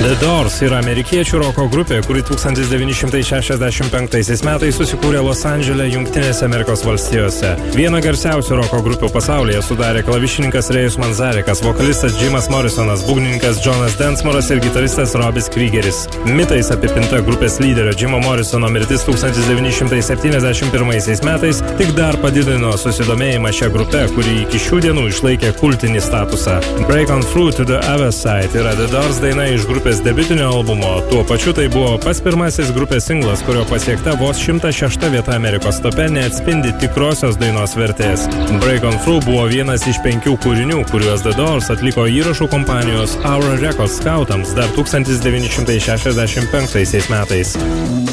The Doors yra amerikiečių roko grupė, kuri 1965 metais susikūrė Los Andžele, Jungtinėse Amerikos valstijose. Vieną garsiausių roko grupių pasaulyje sudarė klavišininkas Rėjus Manzarekas, vokalistas Jimas Morrisonas, būgnininkas Jonas Densmoras ir gitaristas Robis Kriegeris. Mitais apipinta grupės lyderio Jimo Morrisono mirtis 1971 metais tik dar padidino susidomėjimą šią grupę, kuri iki šių dienų išlaikė kultinį statusą. Break on Through to the Other Side yra The Doors daina iš grupės debiutinio albumo. Tuo pačiu tai buvo pats pirmasis grupės singlas, kurio pasiekta vos 106 vieta Amerikos tope neatspindi tikrosios dainos vertės. Break on Through buvo vienas iš 5 kūrinių, kuriuos The Doors atliko įrašų kompanijos Our Records skautams dar 1965 metais.